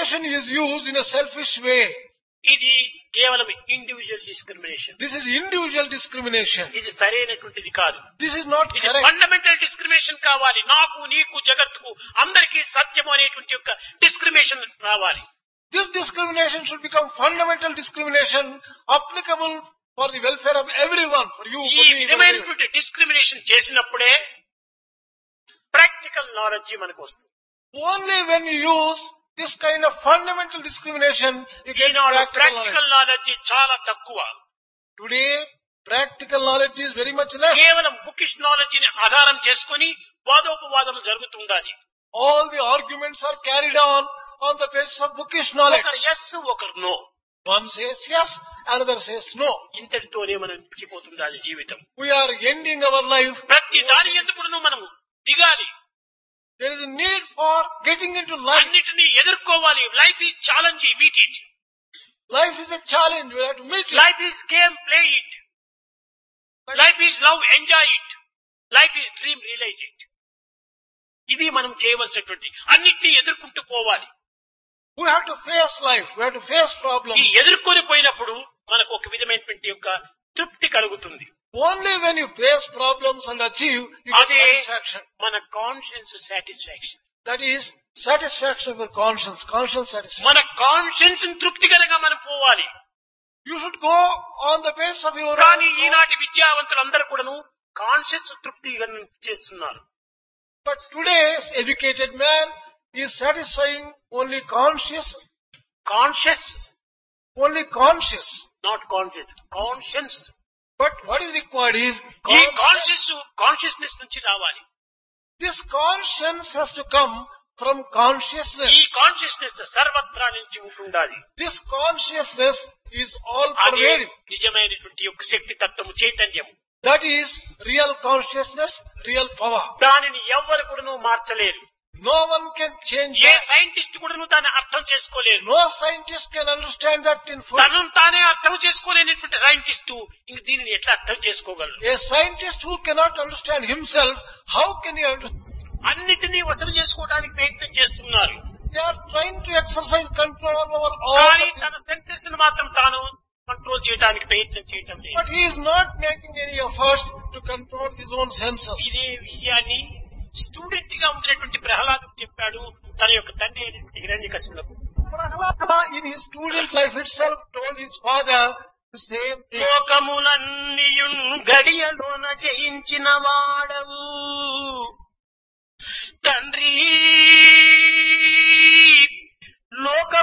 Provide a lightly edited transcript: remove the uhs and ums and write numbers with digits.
discrimination is used in a selfish way. ఇది కేవలం individual discrimination. This is individual discrimination. ఇది సరైనటువంటిది కాదు. This is not ఇది correct. Fundamental discrimination కావాలి. నాకు, నీకు, జగత్తుకు అందరికీ సత్యము అనేటువంటి యొక్క డిస్క్రిమినేషన్ రావాలి. This discrimination should become fundamental discrimination applicable for the welfare of everyone, for you, ఈ for me, for everyone. విధమైనటువంటి డిస్క్రిమినేషన్ చేసినప్పుడే ప్రాక్టికల్ నాలెడ్జ్ మనకు వస్తుంది. Only when you use this kind of fundamental discrimination, you get Eenadu practical practical knowledge. Knowledge చాలా తక్కువ. Today, practical knowledge is very much less. కేవలం bookish knowledge ని ఆధారం చేసుకుని వాదోపవాదం జరుగుతుండాలి. All the arguments are carried on the basis of bookish knowledge. ఒకరు yes, ఒకరు no. One says yes, another says no. ఇంతటితోనే మనం పిచ్చిపోతుండాలి జీవితం. We are ending our life. ప్రతి దాని ఎందుకు మనము దిగాలి. There is a need for getting into life. అన్నిటినీ ఎదుర్కోవాలి. Life is challenge, meet it. Life is a challenge. We have to meet it. Life is game, play it. Life is love, enjoy it. Life is dream, realise it. ఇది మనం చేయవలసినటువంటి, అన్నిటినీ ఎదుర్కొంటూ పోవాలి. We have to face life. We have to face ఈ problems. ఎదుర్కొని పోయినప్పుడు మనకు ఒక విధమైనటువంటి యొక్క తృప్తి కలుగుతుంది. Only when you face problems and achieve, you get అదే satisfaction. మన conscience satisfaction. That is satisfaction for conscience. Conscience satisfaction. మన కాన్షియన్స్ తృప్తికరంగా మనం పోవాలి. You should go on the basis of your కానీ own. ఈనాటి విద్యావంతులందరూ కూడాను కాన్షియస్ తృప్తిగా చేస్తున్నారు. But today's educated man is satisfying only conscious, only conscious. Not conscious, conscience. But what is required is ఈ conscious. Consciousness నుంచి రావాలి. This conscience has to come from consciousness. ఈ consciousness సర్వత్రా నుంచి ఉంటుండాలి. This consciousness is all అదే pervading. నిజమైనటువంటి యొక్క శక్తి తత్వము, చైతన్యం. That is real consciousness, real power. దానిని ఎవ్వరు కూడాను మార్చలేరు. No one can change A that. Scientist కూడాను దాన్ని అర్థం చేసుకోలేరు. No scientist can understand that in full. తనను తానే అర్థం చేసుకోలేనటువంటి సైంటిస్టు ఇంక దీనిని ఎట్లా అర్థం చేసుకోగలరు? A scientist who cannot understand himself, how can he understand? అన్నిటినీ వసూలు చేసుకోవడానికి ప్రయత్నం చేస్తున్నారు. They are trying to exercise control over all కానీ the తన things. సెన్సెస్ మాత్రం తాను కంట్రోల్ చేయడానికి ప్రయత్నం చేయటం లేదు. But he is not making any efforts to control his own senses. ఇదే విషయాన్ని స్టూడెంట్ గా ఉండేటువంటి ప్రహ్లాదుడు చెప్పాడు తన యొక్క తండ్రి అయినటువంటి హిరణ్యకశిపునకు. Prahlada in his student life itself told his father the same thing. లోకములన్నీయున్ గడియలోన జయించిన వాడవు తండ్రి,